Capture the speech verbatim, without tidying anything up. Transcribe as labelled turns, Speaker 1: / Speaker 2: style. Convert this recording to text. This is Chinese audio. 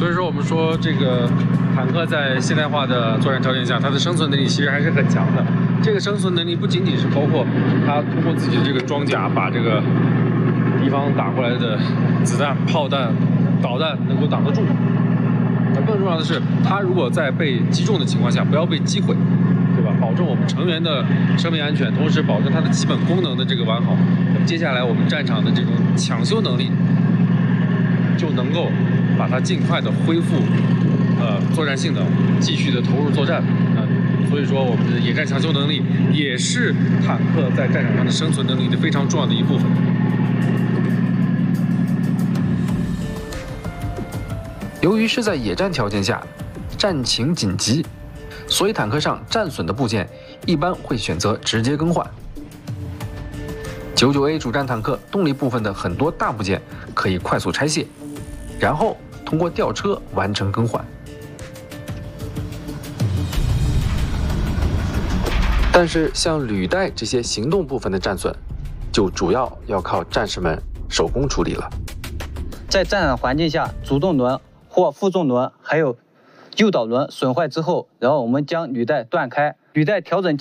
Speaker 1: 所以说，我们说这个坦克在现代化的作战条件下，它的生存能力其实还是很强的。这个生存能力不仅仅是包括它通过自己的这个装甲把这个敌方打过来的子弹、炮弹、导弹能够挡得住。那更重要的是，它如果在被击中的情况下，不要被击毁，对吧？保证我们成员的生命安全，同时保证它的基本功能的这个完好。那么接下来我们战场的这种抢修能力，就能够把它尽快的恢复，呃，作战性能，继续的投入作战。啊、呃，所以说我们的野战抢修能力也是坦克在战场上的生存能力的非常重要的一部分。
Speaker 2: 由于是在野战条件下，战情紧急，所以坦克上战损的部件一般会选择直接更换。九九 A 主战坦克动力部分的很多大部件可以快速拆卸，然后通过吊车完成更换。但是像履带这些行动部分的战损，就主要要靠战士们手工处理了。
Speaker 3: 在战场环境下，主动轮或负重轮还有诱导轮损坏之后，然后我们将履带断开，履带调整